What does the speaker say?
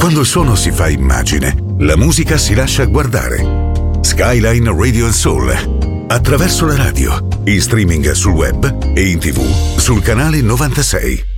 Quando il suono si fa immagine, la musica si lascia guardare. Skyline Radio and Soul. Attraverso la radio, in streaming sul web e in TV sul canale 96.